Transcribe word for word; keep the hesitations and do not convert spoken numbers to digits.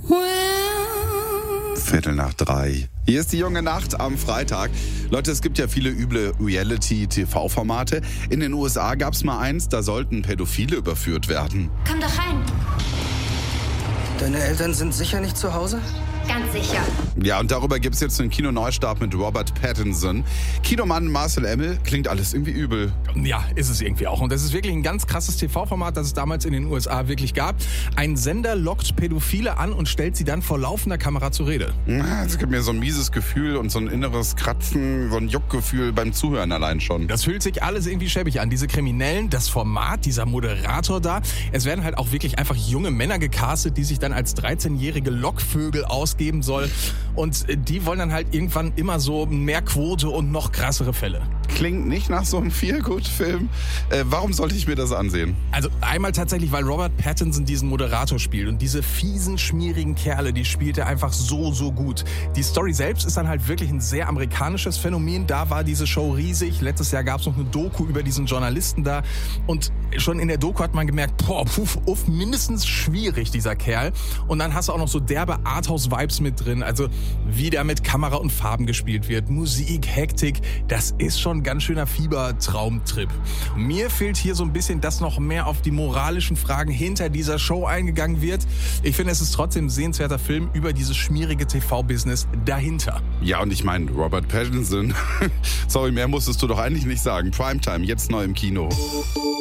Viertel nach drei. Hier ist die junge Nacht am Freitag. Leute, es gibt ja viele üble Reality-T V-Formate. In den U S A gab es mal eins, da sollten Pädophile überführt werden. Komm doch rein. Deine Eltern sind sicher nicht zu Hause? Ganz sicher. Ja, und darüber gibt es jetzt einen Kinoneustart mit Robert Pattinson. Kinomann Marcel Emmel, klingt alles irgendwie übel. Ja, ist es irgendwie auch. Und das ist wirklich ein ganz krasses T V-Format, das es damals in den U S A wirklich gab. Ein Sender lockt Pädophile an und stellt sie dann vor laufender Kamera zur Rede. Es gibt mir so ein mieses Gefühl und so ein inneres Kratzen, so ein Juckgefühl beim Zuhören allein schon. Das fühlt sich alles irgendwie schäbig an. Diese Kriminellen, das Format, dieser Moderator da. Es werden halt auch wirklich einfach junge Männer gecastet, die sich dann als dreizehnjährige Lockvögel ausgeben soll. Und die wollen dann halt irgendwann immer so mehr Quote und noch krassere Fälle. Klingt nicht nach so einem Feel-Good-Film. Äh, warum sollte ich mir das ansehen? Also einmal tatsächlich, weil Robert Pattinson diesen Moderator spielt. Und diese fiesen, schmierigen Kerle, die spielt er einfach so, so gut. Die Story selbst ist dann halt wirklich ein sehr amerikanisches Phänomen. Da war diese Show riesig. Letztes Jahr gab es noch eine Doku über diesen Journalisten da. Und schon in der Doku hat man gemerkt, boah, puff, uff, mindestens schwierig, dieser Kerl. Und dann hast du auch noch so derbe Arthouse-Vibes mit drin. Also wie da mit Kamera und Farben gespielt wird. Musik, Hektik. Das ist schon ein ganz schöner Fiebertraumtrip. Mir fehlt hier so ein bisschen, dass noch mehr auf die moralischen Fragen hinter dieser Show eingegangen wird. Ich finde, es ist trotzdem ein sehenswerter Film über dieses schmierige T V-Business dahinter. Ja, und ich meine, Robert Pattinson. Sorry, mehr musstest du doch eigentlich nicht sagen. Primetime, jetzt neu im Kino.